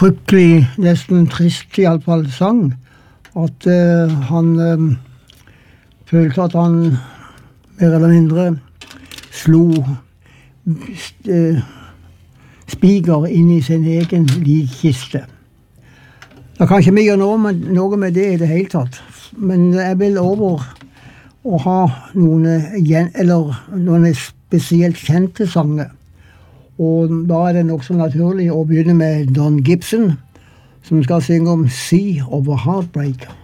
fryktelig, nesten trist I alle fall sang, at han følte at han mer eller mindre slo spiker inn I sin egen likkiste. Da kan ikke vi gjøre noe med det I det hele tatt, men jeg vil over å ha noen spesielt kjente sanger. Og da det nok så naturlig å begynne med Don Gibson, som skal synge om Sea of a Heartbreaker.